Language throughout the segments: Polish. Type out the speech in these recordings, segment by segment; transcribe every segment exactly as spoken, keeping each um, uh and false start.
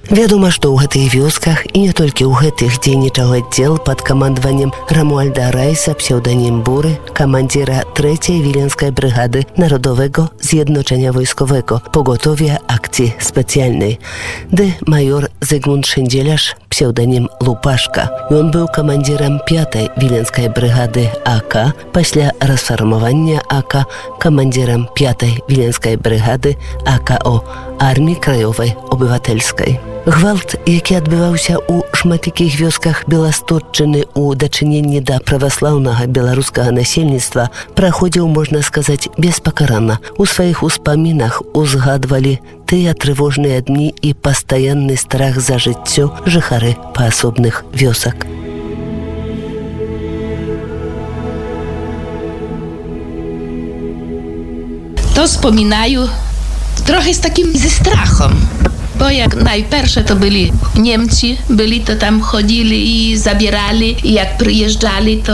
Вядома, што ў гэтых вёсках і не толькі ў гэтых дзейнічаў аддзел пад камандаваннем Рамуальда Райса, псеўданім Буры, камандзіра трэцяй Wileńskiej Brygady Narodowego Zjednoczenia Wojskowego Pogotowia Akcji Specjalnej, dy major Zygmunt Szyndzielarz, pseudonim Lupaszka. Ён быў камандзірам пятай Wileńskiej Brygady А К, пасля расфармавання А К камандзірам пятай Wileńskiej Brygady А К О Арміі Краёвай Обывательскай. Гвалт, які адбываўся ў шматлікіх вёсках Беластотчыны ў дачыненні да праваслаўнага беларускага насельніцтва, праходзіў, можна сказаць, беспакаранна. У сваіх успамінах узгадвалі тыя трывожныя дні і пастаянны страх за жыццё жыхары паасобных вёсак. To wspominają trochę z takim ze strachem. Bo jak najpierw to byli Niemcy, byli to tam chodzili i zabierali, i jak przyjeżdżali to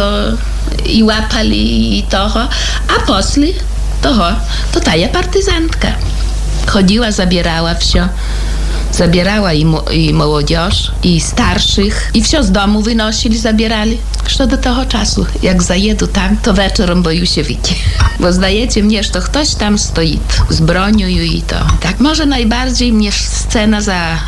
i łapali i toho, a posle toho to taja partyzantka. Chodziła, zabierała wszystko. Zabierała i, mo- i młodzież, i starszych, i wszystko z domu wynosili, zabierali. Co do tego czasu, jak zajedu tam, to wieczorem boję się widzieć. Bo zdajecie mnie, że ktoś tam stoi z bronią i to. Tak, może najbardziej mnie scena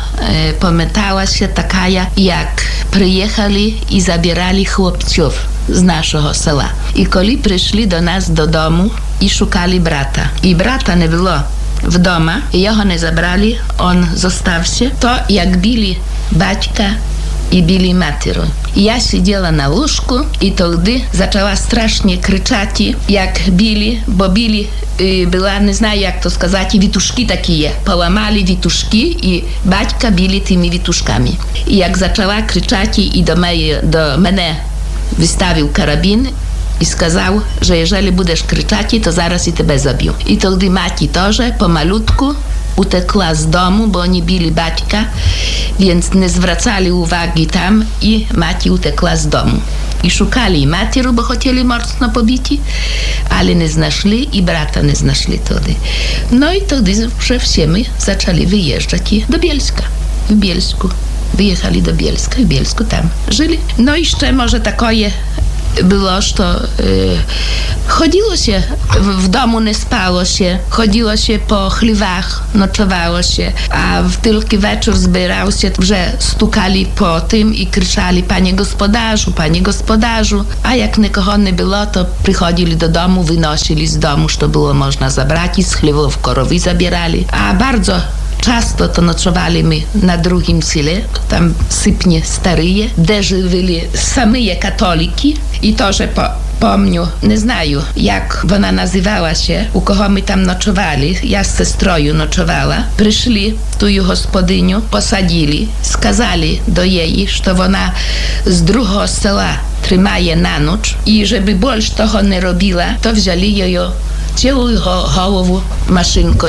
zapamiętała się taka, jak przyjechali i zabierali chłopców z naszego sela. I kiedy przyszli do nas do domu i szukali brata. I brata nie było w domu, jego nie zabrali, on został się. To jak bili baćka i bili matierą. Ja siedziała na łóżku i wtedy zaczęła strasznie krzyczeć, jak bili, bo bili, y, była, nie znam jak to сказать, wituszki takie, połamali wituszki i baćka bili tymi wituszkami. I jak zaczęła krzyczeć i do, mnie, do mnie wystawił karabin i сказał, że jeżeli będziesz krzyczeć, to zaraz i ciebie zabiję. I wtedy Mati też pomalutku utekła z domu, bo oni bili baćka, więc nie zwracali uwagi tam i Mati utekła z domu. I szukali matieru, bo chcieli mocno pobici, ale nie znaleźli i brata nie znaleźli wtedy. No i wtedy wszyscy zaczęli wyjeżdżać do Bielska, w Bielsku. Wyjechali do Bielska, w Bielsku tam żyli. No i jeszcze może takie było, że y, chodziło się, w, w domu nie spało się, chodziło się po chlewach, noczowało się, a w tylko wieczór zbierał się, że stukali po tym i krzyczali: panie gospodarzu, panie gospodarzu, a jak nikogo nie było, to przychodzili do domu, wynosili z domu, co było można zabrać i z chlewów korowi zabierali, a bardzo często to nocowali my na drugim sile, tam sypnie staryje, gdzie żyli same katoliki i to, że po, pomniu, nie znają jak ona nazywała się, u kogo my tam nocowali, ja z sestroju nocowała, przyszli tu ją gospodyniu, posadzili, skazali do jej, że ona z drugiego sela trzymaje na noc i żeby больше tego nie robiła, to wzięli ją całą głowę maszynką.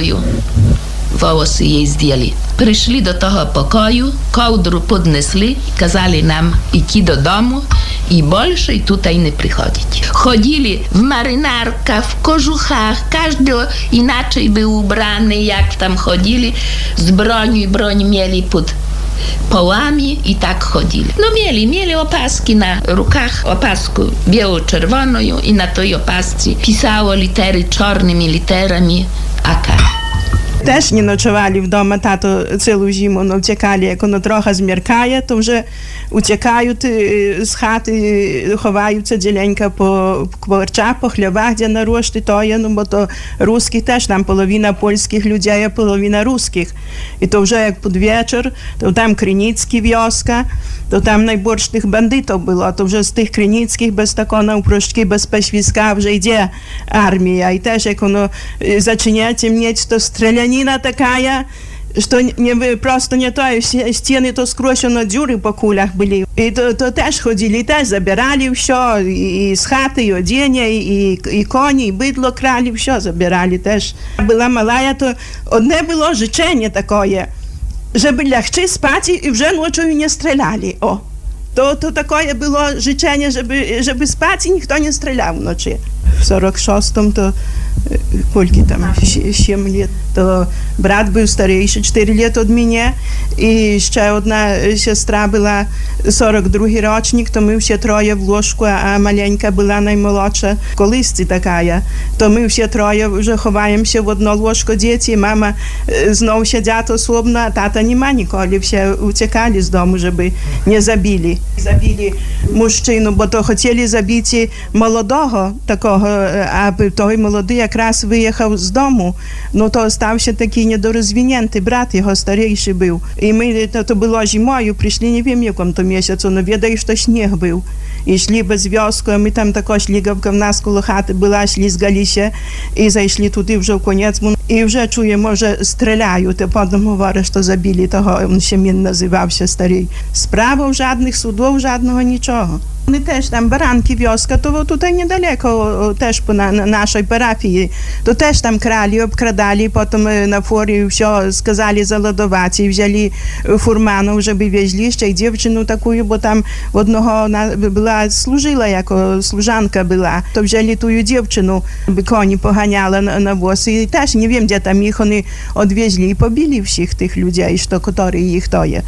Włosy jej zdjęli. Przyszli do tego pokoju, kołdru podnesli, kazali nam iść do domu i больше tutaj nie przychodzić. Chodzili w marynarkach, w kożuchach, każdy inaczej był ubrany, jak tam chodzili, z bronią i broń mieli pod połami i tak chodzili. No mieli, mieli opaski na rukach, opasku biało-czerwoną i na tej opasce pisało litery czarnymi literami A K. Теж не ночували вдома, тато цілу зиму, но втікали, як воно трохи зміркає, то вже утікають з хати, ховаються діленька по кварчах, по хлівах, де нарощі то є, ну, бо то русські теж, там половина польських людей, а половина русських. І то вже як під вечір, то там Криніцькі вьоска, то там найбільш тих бандитів було, а то вже з тих Криніцьких без такого навпростки, без пешвізка вже йде армія. І теж як воно зачиняє темніть, то стрілянина така, что не, просто не то, стены то скрощено, дюры по кулях были. И то, то теж ходили, теж забирали все, и с хаты, и одеяння, и, и кони, и быдло крали, все забирали теж. Была малая, то одне было życzenie такое, żeby легче спать и уже ночью не стреляли. О, то, то такое было życzenie, żeby, żeby spać i никто не стрелял ночью. В сорок шестом то Кольки там, сім лет, то брат був старіший, чотири літа від мене, і ще одна сестра була сорок другий рочник, то ми всі троє в ложку, а маленька була наймолодша, колисці така, то ми всі троє вже ховаємося в одно ложко діти, мама знову сидять особно, а тата нема ніколи, всі утікали з дому, щоб не забили. Забили мужчину, бо то хотіли забити молодого такого, а той молодий якраз виїхав з дому, ну то стався такий недорозвинятий брат, його старіший був. І ми, то, то було зимою, прийшли, не wiem, якому то місяцю, но відаю, що сніг був. І йшли без в'язку, а ми там також лігавка в нас коло хати була, йшли з Галіся і зайшли туди вже в конець. І вже чуємо, вже стріляють, і потім говорять, що забили того, він ще він називався старий. Справ жодних, судів жодного, нічого. Вони теж там Баранки в'язка, то тут недалеко, теж по на, на нашій парафії, то теж там крали, обкрадали, потім на форі все сказали заладувати, і взяли фурману, щоб везли ще й дівчину таку, бо там в одного була, служила, як служанка була, то взяли ту дівчину, би коні поганяла на, на воз, і теж не wiem, де там їх вони одвезли і побили всіх тих людей, що, які їх тоє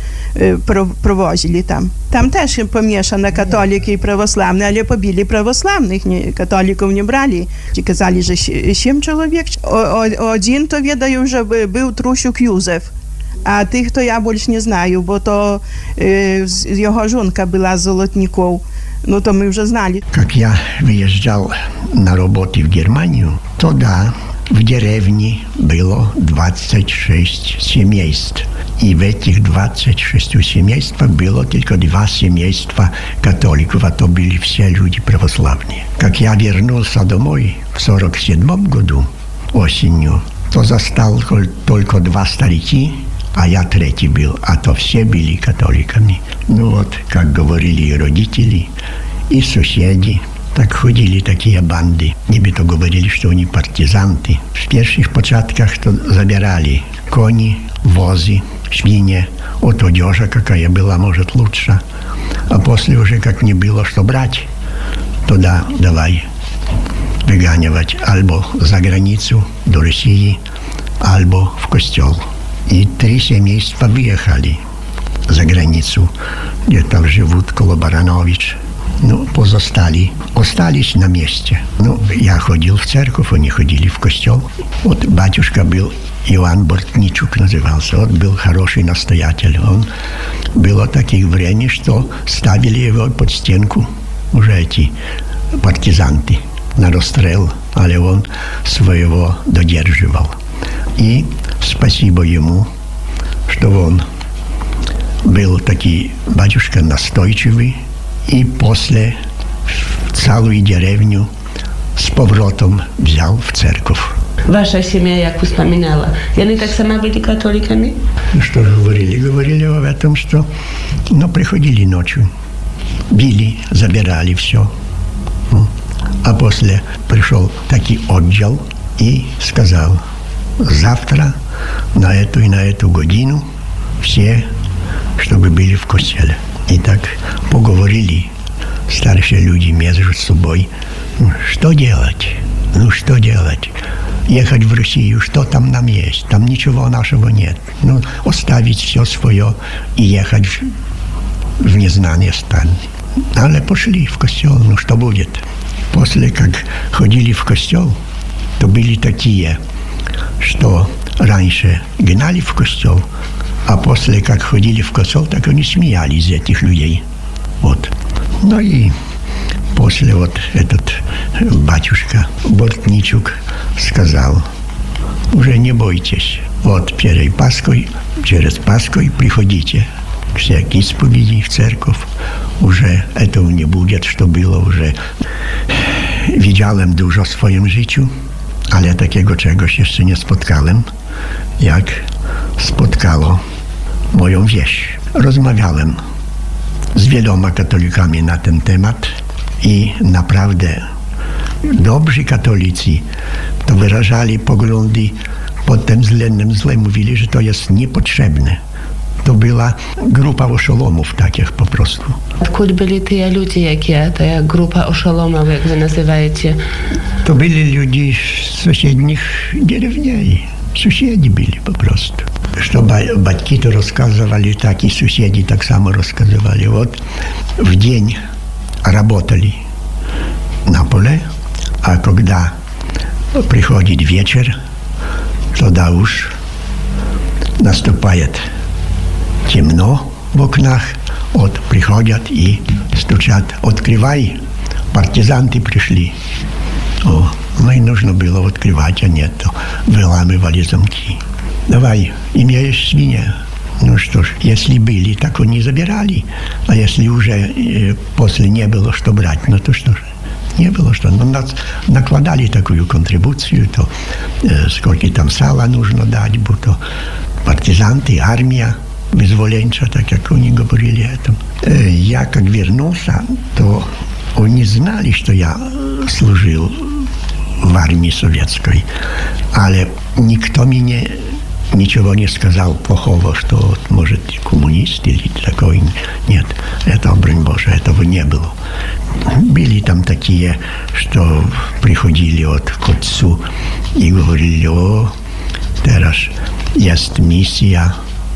провозили там. Там теж помішано католики і православні, але побили православних, ні, католиків не брали. Казали, що сім чоловік. Один, то відаю, вже був Трусюк Юзеф, а тих, то я більше не знаю, бо то е, його жінка була з Золотников. Ну, то ми вже знали. Як я виїжджав на роботу в Германію, то да, в деревне было двадцать шесть семейств. И в этих двадцати шести семействах было только два семейства католиков, а то были все люди православные. Как я вернулся домой в сорок седьмом году осенью, то застал только два старики, а я третий был, а то все были католиками. Ну вот, как говорили и родители, и соседи, так ходили такие банды. Нібито говорили, что они партизанты. В первых початках то забирали кони, возы, свиньи, от одежа, какая была, может, лучше. А после уже, как не было что брать, туда давай выганивать альбо за границу, до России, альбо в костел. И три семейства выехали за границу, где-то живут около Баранович. Ну, позостали, остались на месте. Ну, я ходил в церковь, они ходили в костел. Вот батюшка был, Иоанн Бортничук назывался, он был хороший настоятель. Он было таких времени, что ставили его под стенку уже эти партизанты на расстрел, але он своего додерживал. И спасибо ему, что он был такой батюшка настойчивый, и после целую деревню с поворотом взял в церковь. Ваша семья, як вспоминала, и они так сама были католиками? Ну, что же говорили? Говорили об этом, что ну, приходили ночью, били, забирали все. А после пришел такой отдел и сказал, завтра на эту и на эту годину все, чтобы были в костеле. И так поговорили старшие люди между собой, что делать, ну что делать, ехать в Россию, что там нам есть, там ничего нашего нет, ну оставить все свое и ехать в, в незнание страны. Але пошли в костел, ну что будет. После как ходили в костел, то были такие, что раньше гнали в костел, а после, как ходили в костел, так они смеялись из этих людей. Вот. Ну и после вот этот батюшка Бортничук сказал, уже не бойтесь, вот перед Пасхой, через Пасху приходите все к исповеди в церковь, уже этого не будет, что было уже. Widziałem dużo w swoim życiu, ale takiego czegoś jeszcze nie spotkałem, jak spotkało moją wieś. Rozmawiałem z wieloma katolikami na ten temat i naprawdę dobrzy katolicy to wyrażali poglądy pod tym względem złe, mówili, że to jest niepotrzebne. to była grupa oszolomów takich po prostu. Откуда byli te ludzie, jakie ta grupa oszolomów, jak wy nazywajecie? To byli ludzie z sąsiednich dzierewni. Sąsiedzi byli po prostu. Что батьки то рассказывали, так и соседи так само рассказывали. Вот в день работали на поле, а когда приходит вечер, тогда уж наступает темно в окнах, вот приходят и стучат: «Открывай, партизанты пришли». О, ну и нужно было открывать, а нет, то выламывали замки. «Давай, имеешь свинья?» Ну что ж, если были, так они забирали. А если уже э, после не было что брать, ну то что ж, не было что. Но нас накладали такую контрибуцию, то э, сколько там сала нужно дать, будто партизанты, армия вызволенча, так как они говорили это. Э, я как вернулся, то они знали, что я служил в армии советской, але никто мне ничего не сказал плохого, что вот, может, коммунист или такой. Нет, это, брань Боже, этого не было. Были там такие, что приходили вот к отцу и говорили: «О, teraz jest misja,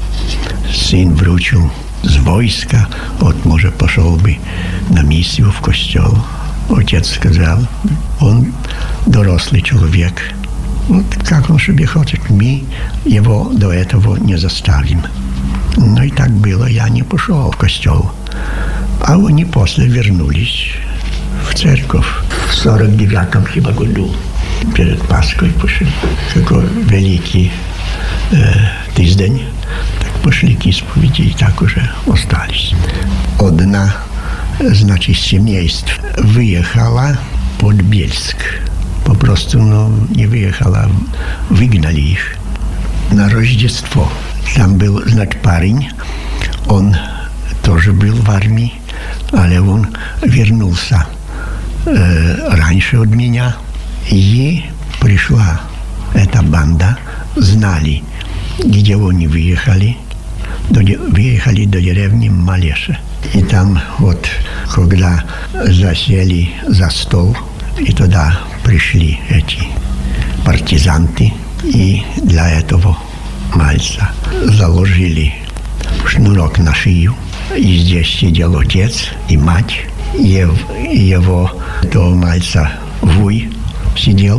сын вручил z wojska, вот, może пошел бы на миссию в костел». Отец сказал: он дорослый человек. Вот как он себе хочет, мы его до этого не заставим. Ну и так было, я не пошел в костел. А они после вернулись в церковь в сорок девятом хиба году. Перед Пасхой пошли. Какой великий э, тиждень. Так пошли к исповеди и так уже остались. Одна, значит, семейств выехала под Бельск. Попросту, ну, не выехала, выгнали их на Рождество. Там был, значит, парень, он тоже был в армии, але он вернулся э, раньше от меня. И пришла эта банда, знали, где они выехали, до, выехали до деревни Малеша. И там вот, когда засели за стол, и туда пришли эти партизанты, и для этого мальца заложили шнурок на шею. И здесь сидел отец и мать, и его этого мальца вуй сидел.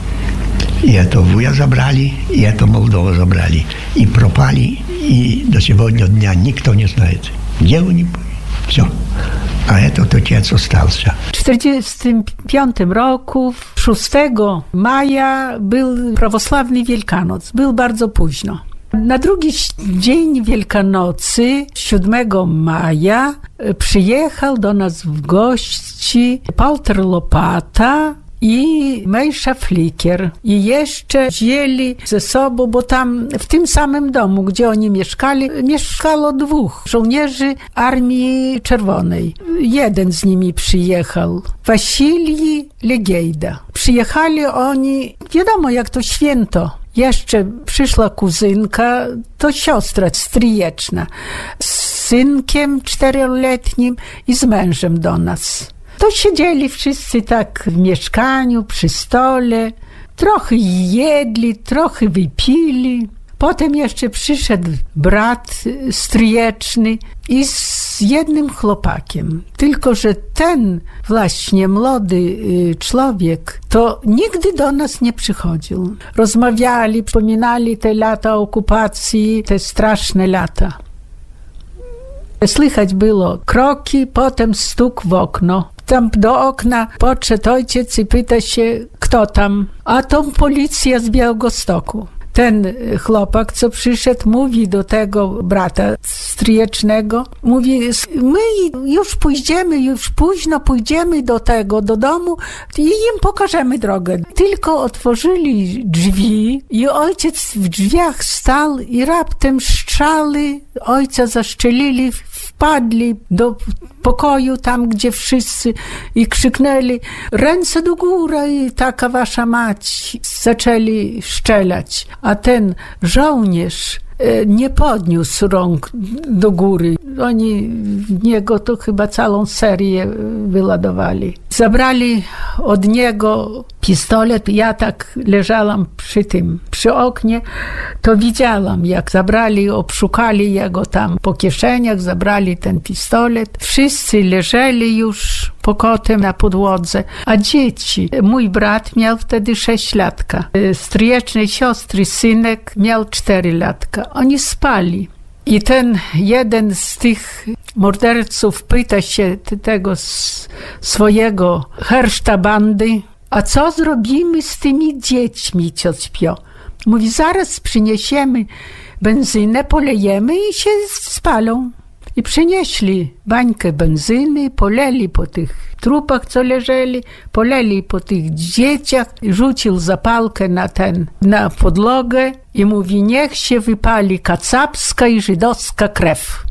И это вуя забрали, и это Молдова забрали. И пропали, и до сегодня дня никто не знает, где они были. Все. A этот отец остался. W czterdziestym piątym roku, szóstego maja, był prawosławny Wielkanoc. Był bardzo późno. Na drugi dzień Wielkanocy, siódmego maja, przyjechał do nas w gości Palter Lopata i Mejsza Flikier. I jeszcze wzięli ze sobą, bo tam w tym samym domu, gdzie oni mieszkali, mieszkało dwóch żołnierzy Armii Czerwonej. Jeden z nimi przyjechał, Wasilij Legejda. Przyjechali oni, wiadomo jak to święto. Jeszcze przyszła kuzynka, to siostra stryjeczna, z synkiem czteroletnim i z mężem do nas. To siedzieli wszyscy tak w mieszkaniu, przy stole, trochę jedli, trochę wypili. Potem jeszcze przyszedł brat stryjeczny i z jednym chłopakiem. Tylko że ten właśnie młody człowiek to nigdy do nas nie przychodził. Rozmawiali, wspominali te lata okupacji, te straszne lata. Słychać było kroki, potem stuk w okno. Tam do okna podszedł ojciec i pyta się, kto tam? A to policja z Białegostoku. Ten chłopak, co przyszedł, mówi do tego brata stryjecznego, mówi: my już pójdziemy, już późno pójdziemy do tego, do domu i im pokażemy drogę. Tylko otworzyli drzwi i ojciec w drzwiach stał i raptem strzały ojca zaszczelili, wpadli do pokoju tam, gdzie wszyscy i krzyknęli: ręce do góry, i taka wasza mać. Zaczęli strzelać. A ten żołnierz nie podniósł rąk do góry. Oni w niego to chyba całą serię wyładowali. Zabrali od niego pistolet. Ja tak leżałam przy tym, przy oknie, to widziałam, jak zabrali, obszukali jego tam po kieszeniach, zabrali ten pistolet. Wszyscy leżeli już pokotem na podłodze, a dzieci, mój brat miał wtedy sześć latka, stryjecznej siostry synek miał cztery latka. Oni spali. I ten jeden z tych morderców pyta się tego swojego herszta bandy, a co zrobimy z tymi dziećmi, co śpią? Mówi, zaraz przyniesiemy benzynę, polejemy i się spalą. I przynieśli bańkę benzyny, poleli po tych trupach, co leżeli, poleli po tych dzieciach, rzucił zapalkę na ten, na podłogę i mówi, niech się wypali kacapska i żydowska krew.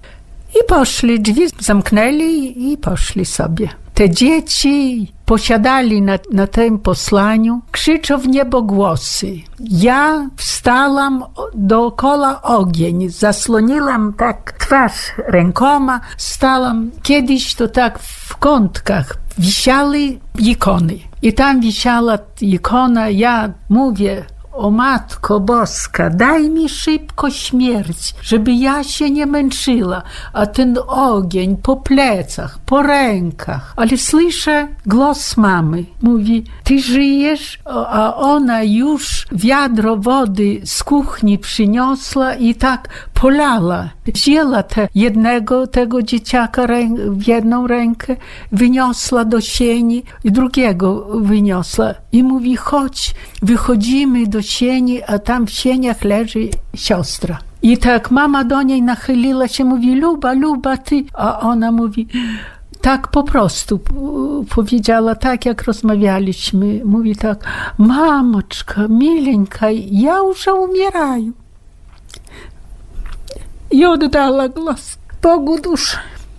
I poszli, drzwi zamknęli i poszli sobie. Te dzieci posiadali na, na tym posłaniu, krzyczą w niebo głosy. Ja wstałam dookoła ogień, zasłoniłam tak twarz rękoma, stałam. Kiedyś to tak w kątkach wisiały ikony. I tam wisiała ikona, ja mówię, o Matko Boska, daj mi szybko śmierć, żeby ja się nie męczyła, a ten ogień po plecach, po rękach. Ale słyszę głos mamy, mówi, ty żyjesz? A ona już wiadro wody z kuchni przyniosła i tak polała. Wzięła te jednego tego dzieciaka w jedną rękę, wyniosła do sieni i drugiego wyniosła. I mówi, chodź, wychodzimy do sieni, a tam w sieniach leży siostra. I tak mama do niej nachyliła się, mówi, Luba, Luba, ty. A ona mówi, tak po prostu powiedziała, tak jak rozmawialiśmy. Mówi tak, mamoczka, mileńka, ja już umierаю. I oddała głos Bogu duszę.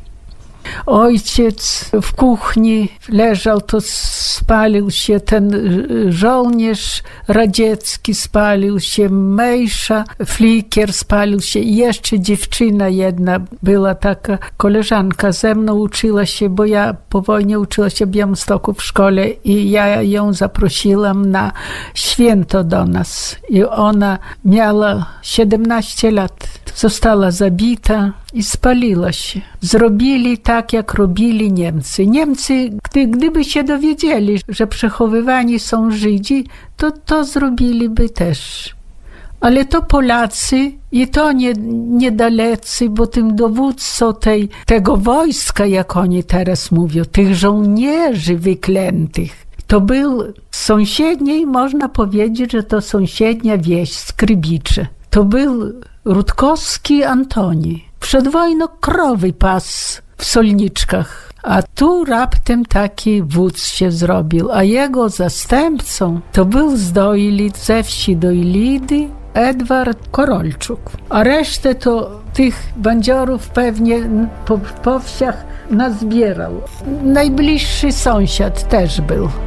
Ojciec w kuchni leżał, to spalił się ten żołnierz radziecki, spalił się mejsza, flikier spalił się i jeszcze dziewczyna jedna była taka, koleżanka ze mną uczyła się, bo ja po wojnie uczyła się w Białymstoku w szkole i ja ją zaprosiłam na święto do nas i ona miała siedemnaście lat, została zabita i spaliła się. Zrobili tak, jak robili Niemcy. Niemcy, gdy, gdyby się dowiedzieli, że przechowywani są Żydzi, to to zrobiliby też. Ale to Polacy i to nie, niedalecy, bo tym dowódcą tej, tego wojska, jak oni teraz mówią, tych żołnierzy wyklętych, to był z sąsiedniej, można powiedzieć, że to sąsiednia wieś, Skrybicze. To był Rutkowski Antoni. Przed wojną krowy pas w Solniczkach, a tu raptem taki wódz się zrobił, a jego zastępcą to był z Dojlid, ze wsi Dojlidy, Edward Korolczuk. A resztę to tych bandziorów pewnie po, po wsiach nazbierał. Najbliższy sąsiad też był.